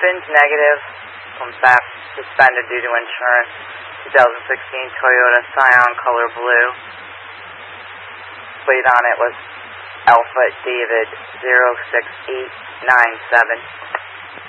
spins negative. Comes back suspended due to insurance. 2016 Toyota Scion, color blue. Plate on it was Alpha David 06897.